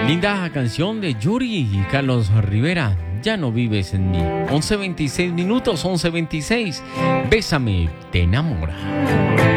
Linda canción de Yuri y Carlos Rivera. Ya no vives en mí. 11:26 minutos, 11:26. Bésame, te enamora.